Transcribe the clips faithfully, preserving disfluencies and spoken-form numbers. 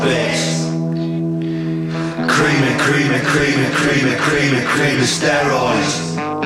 Bitch. Cream it, cream it, cream it, cream it, cream it, cream it, steroids.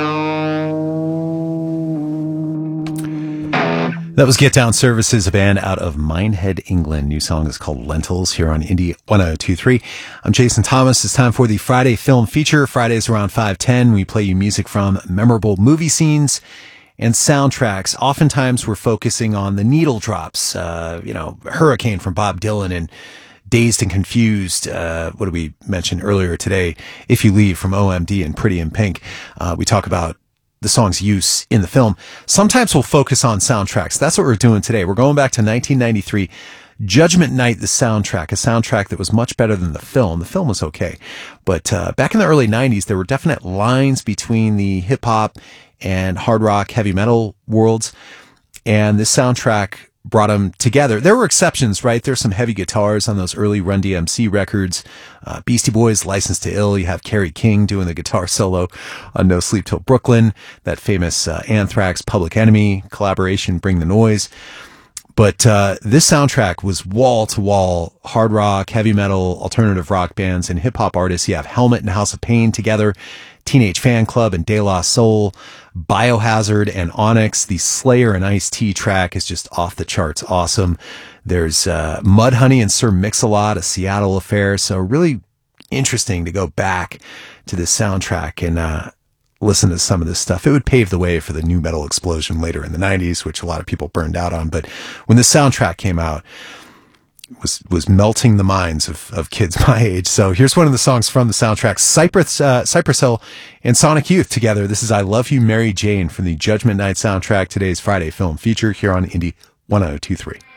That was Get Down Services, a band out of Minehead, England. New song is called Lentils here on Indie one oh two point three. I'm Jason Thomas. It's time for the Friday Film Feature. Fridays around five ten. We play you music from memorable movie scenes and soundtracks. Oftentimes we're focusing on the needle drops, uh, you know, Hurricane from Bob Dylan and Dazed and Confused. Uh, what did we mention earlier today? If You Leave from O M D and Pretty in Pink. Uh, we talk about the song's use in the film. Sometimes we'll focus on soundtracks. That's what we're doing today. We're going back to nineteen ninety-three, Judgment Night, the soundtrack, a soundtrack that was much better than the film. The film was okay. But uh, back in the early nineties, there were definite lines between the hip-hop and hard rock, heavy metal worlds. And this soundtrack brought them together. There were exceptions, right? There's some heavy guitars on those early Run D M C records. Uh, Beastie Boys, License to Ill. You have Kerry King doing the guitar solo on No Sleep Till Brooklyn. That famous uh, Anthrax, Public Enemy collaboration, Bring the Noise. But uh, this soundtrack was wall-to-wall hard rock, heavy metal, alternative rock bands, and hip-hop artists. You have Helmet and House of Pain together, Teenage Fan Club and De La Soul, Biohazard and Onyx. The Slayer and Ice-T track is just off the charts awesome. There's uh, Mudhoney and Sir Mix-a-Lot, a Seattle affair. So really interesting to go back to this soundtrack and uh, listen to some of this stuff. It would pave the way for the new metal explosion later in the nineties, which a lot of people burned out on. But when the soundtrack came out, was was melting the minds of, of kids my age. So here's one of the songs from the soundtrack. Cypress, uh, Cypress Hill and Sonic Youth together. This is I Love You, Mary Jane from the Judgment Night soundtrack, today's Friday Film Feature here on Indie one oh two point three.